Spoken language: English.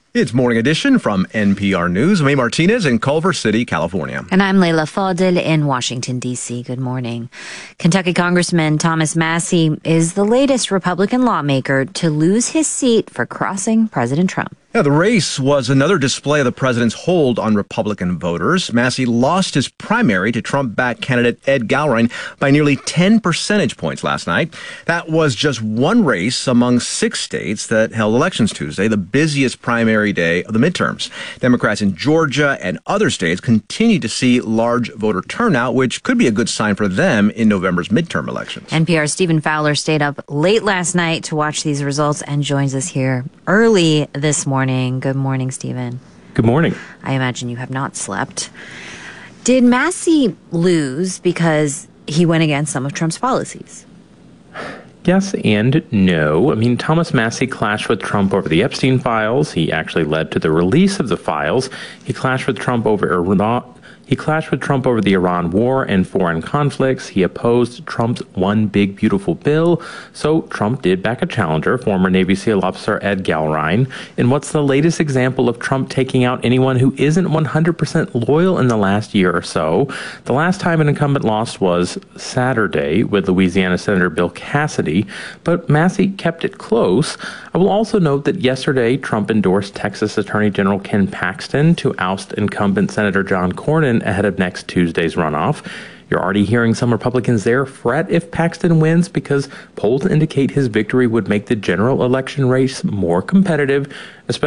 It's Morning Edition from NPR News. I'm A. Martinez in Culver City, California. And I'm Leila Fadel in Washington, D.C. Good morning. Kentucky Congressman Thomas Massie is the latest Republican lawmaker to lose his seat for crossing President Trump. Yeah, the race was another display of the president's hold on Republican voters. Massie lost his primary to Trump-backed candidate Ed Gowring by nearly 10 percentage points last night. That was just one race among 6 states that held elections Tuesday, the busiest primary day of the midterms. Democrats in Georgia and other states continue to see large voter turnout, which could be a good sign for them in November's midterm elections. NPR's Stephen Fowler stayed up late last night to watch these results and joins us here early this morning. Good morning, Stephen. Good morning. I imagine you have not slept. Did Massie lose because he went against some of Trump's policies? Yes and no. Thomas Massie clashed with Trump over the Epstein files. He actually led to the release of the files. He clashed with Trump over the Iran war and foreign conflicts. He opposed Trump's One Big Beautiful Bill. So Trump did back a challenger, former Navy SEAL officer Ed Gowring. And what's the latest example of Trump taking out anyone who isn't 100% loyal in the last year or so? The last time an incumbent lost was Saturday with Louisiana Senator Bill Cassidy, but Massie kept it close. I will also note that yesterday Trump endorsed Texas Attorney General Ken Paxton to oust incumbent Senator John Cornyn ahead of next Tuesday's runoff. You're already hearing some Republicans there fret if Paxton wins because polls indicate his victory would make the general election race more competitive, especially